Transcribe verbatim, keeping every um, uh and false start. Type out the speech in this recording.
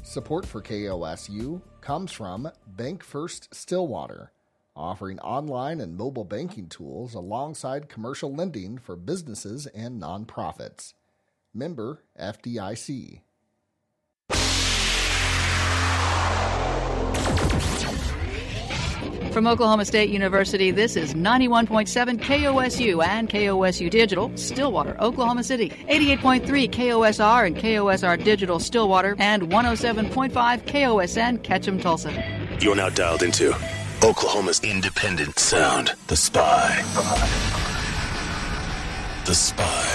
Support for K O S U comes from Bank First Stillwater, offering online and mobile banking tools alongside commercial lending for businesses and nonprofits. Member F D I C. From Oklahoma State University, this is ninety-one point seven K O S U and K O S U Digital, Stillwater, Oklahoma City. eighty-eight point three K O S R and K O S R Digital, Stillwater, and one oh seven point five K O S N, Ketchum, Tulsa. You're now dialed into Oklahoma's independent sound, The Spy. The Spy.